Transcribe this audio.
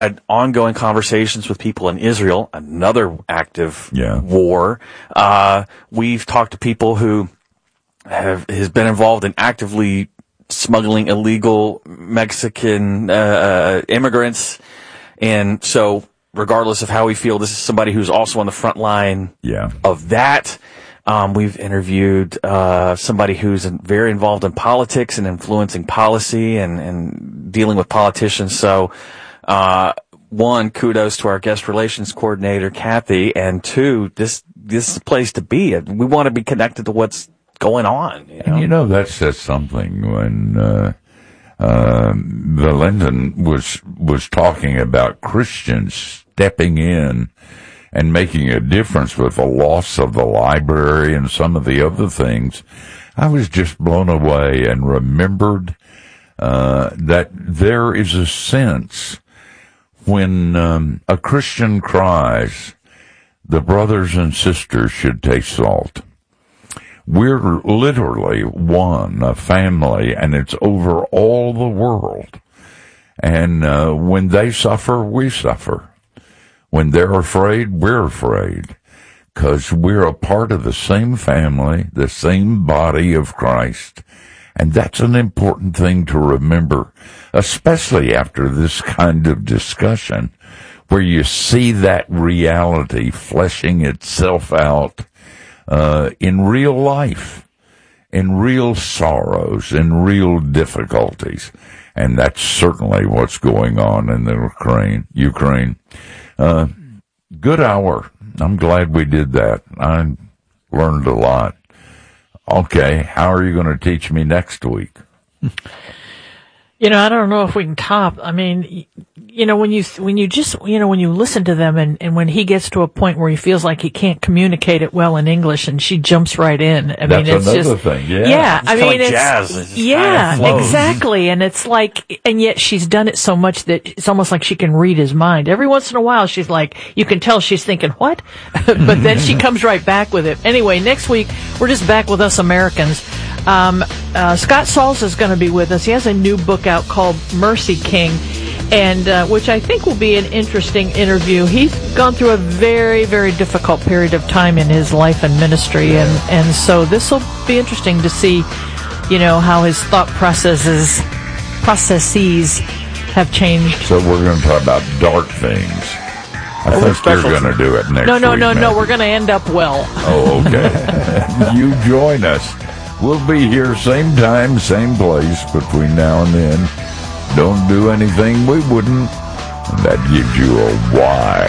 had ongoing conversations with people in Israel, another active war. We've talked to people who has been involved in actively smuggling illegal Mexican immigrants. And so regardless of how we feel, this is somebody who's also on the front line of that. We've interviewed somebody who's very involved in politics and influencing policy and dealing with politicians. So one, kudos to our guest relations coordinator, Kathy, and two, this is a place to be. We want to be connected to what's going on. And that says something when Valentin was talking about Christians stepping in and making a difference with the loss of the library and some of the other things. I was just blown away and remembered that there is a sense when a Christian cries, the brothers and sisters should taste salt. We're literally one, a family, and it's over all the world. And when they suffer, we suffer. When they're afraid, we're afraid. 'Cause we're a part of the same family, the same body of Christ. And that's an important thing to remember, especially after this kind of discussion, where you see that reality fleshing itself out in real life, in real sorrows, in real difficulties. And that's certainly what's going on in the Ukraine. Good hour. I'm glad we did that. I learned a lot. Okay, how are you going to teach me next week? I don't know if we can top. I mean, when you listen to them and when he gets to a point where he feels like he can't communicate it well in English and she jumps right in. That's another thing. Yeah. I mean, it's jazz. Exactly. And it's like, and yet she's done it so much that it's almost like she can read his mind. Every once in a while, she's like, you can tell she's thinking, what? But then she comes right back with it. Anyway, next week, we're just back with us Americans. Scott Sauls is going to be with us. He has a new book out called Mercy King, and which I think will be an interesting interview. He's gone through a very, very difficult period of time in his life and ministry, and so this will be interesting to see, how his thought processes have changed. So we're going to talk about dark things. I think you're going to do it next week. No. We're going to end up well. Oh, okay. You join us. We'll be here same time, same place between now and then. Don't do anything we wouldn't. And that gives you a why.